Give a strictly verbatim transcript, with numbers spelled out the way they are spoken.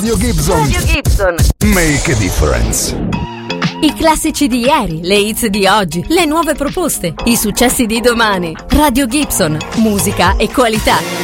Radio Gibson. Radio Gibson. Make a difference. I classici di ieri, le hits di oggi, le nuove proposte, i successi di domani. Radio Gibson, musica e qualità.